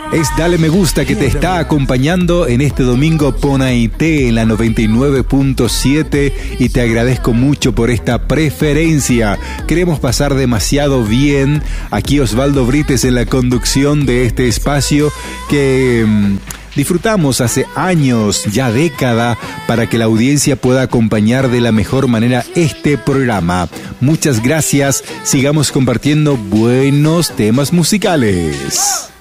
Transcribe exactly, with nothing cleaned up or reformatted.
Es Dale Me Gusta que te está acompañando en este domingo Ponaité en la noventa y nueve punto siete y te agradezco mucho por esta preferencia. Queremos pasar demasiado bien. Aquí Osvaldo Brites en la conducción de este espacio que mmm, disfrutamos hace años, ya década, para que la audiencia pueda acompañar de la mejor manera este programa. Muchas gracias. Sigamos compartiendo buenos temas musicales.